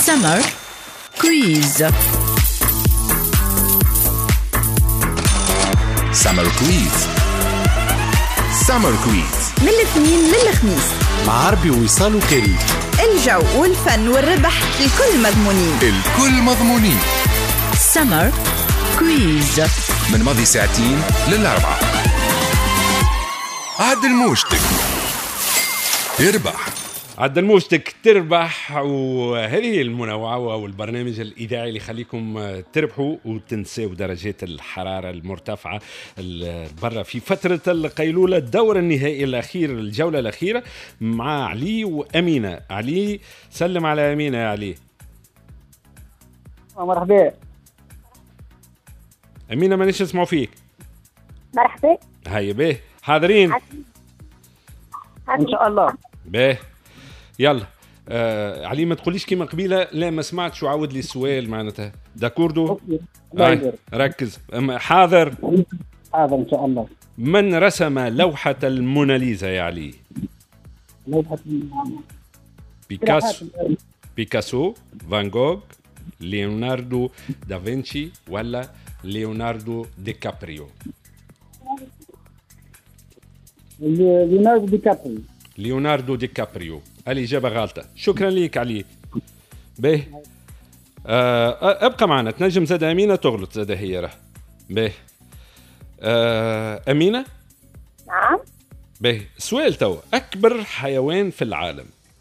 Summer Quiz. Summer Quiz. Summer Quiz من الاثنين للخميس مع عربي ووصال وكريم. الجو والفن والربح الكل مضمونين. الكل مضمونين. Summer Quiz من ماضي ساعتين للأربعة. عدل موشتك تربح. عدل موجتك تربح، وهذه المنوعة والبرنامج الإذاعي اللي يخليكم تربحوا وتنسوا درجات الحرارة المرتفعة برا في فترة القيلولة. الدور النهائي الأخير، الجولة الأخيرة مع علي وأمينة. علي، سلم على أمينة يا علي. مرحبا. أمينة ما نيش نسمعوا فيك. مرحبا. هيا باهي، حاضرين ان شاء الله. باهي يلا. علي ما تقوليش كيما قبيله، لا ما سمعتش وعاود لي السؤال معناتها. داكوردو. ركز. حاضر ان شاء الله. من رسم لوحة الموناليزا يا علي؟ لوحة بيكاسو، فان جوغ، ليوناردو دافنشي ولا ليوناردو دي كابريو؟ ليوناردو دي كابريو. الإجابة غلطة. شكرا ليك علي. باهي ابقى معنا. تنجم زاد أمينة تغلط زاد هي راه. باهي أمينة. نعم. باهي سؤال توا. أكبر حيوان في العالم؟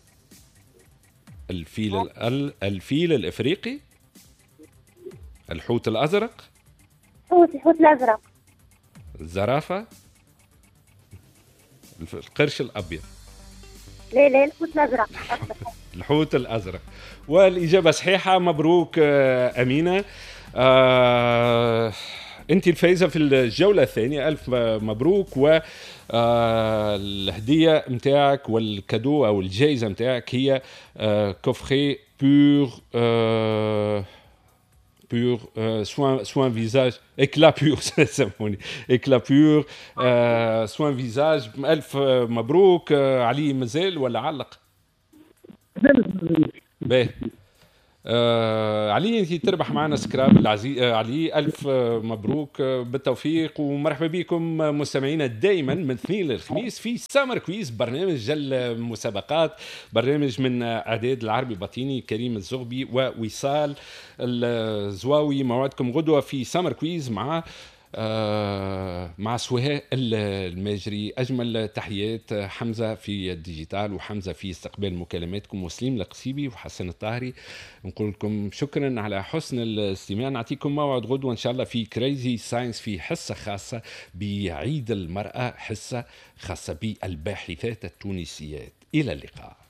الفيل الإفريقي، الحوت الأزرق، الحوت الأزرق، الزرافة، القرش الأبيض؟ لا الحوت الأزرق. الحوت الأزرق. والإجابة صحيحة. مبروك أمينة. أنت الفائزة في الجولة الثانية. ألف مبروك. والهدية متاعك والكادو أو الجائزة متاعك هي كوفري بور soin visage éclat pur. سامحوني. éclat pur soin visage. ألف مبروك. علي مازال ولا علق؟ باهي علي انت تربح معنا سكراب العزيز. علي ألف مبروك بالتوفيق، ومرحبا بكم مستمعينا دائما من اثنين للخميس في سامر كويز، برنامج المسابقات، برنامج من اعداد العربي بطيني كريم الزغبي ووصال الزواوي. موعدكم غدوة في سامر كويز مع سهير الماجري. أجمل تحيات حمزة في الديجيتال وحمزة في استقبال مكالماتكم، وسليم القصيبي وحسن الطاهري. نقول لكم شكرا على حسن الاستماع. نعطيكم موعد غدوة إن شاء الله في كريزي ساينس، في حصة خاصة بعيد المرأة، حصة خاصة بالباحثات التونسيات. إلى اللقاء.